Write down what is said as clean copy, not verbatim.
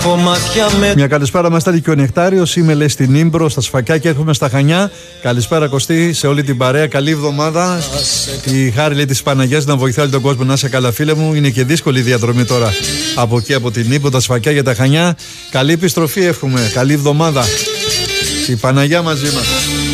Μια καλησπέρα, μας στέλνει και ο Νεκτάριος. Είμαι, λέει, στην Ήμπρο, στα Σφακιά και έρχομαι στα Χανιά. Καλησπέρα, Κωστή, σε όλη την παρέα. Καλή εβδομάδα. Η χάρη, λέει, της Παναγιάς να βοηθάει τον κόσμο. Να είσαι καλά, φίλε μου. Είναι και δύσκολη η διαδρομή τώρα από εκεί, από την Ήμπρο, τα Σφακιά για τα Χανιά. Καλή επιστροφή, εύχομαι. Καλή εβδομάδα. Η Παναγιά μαζί μας.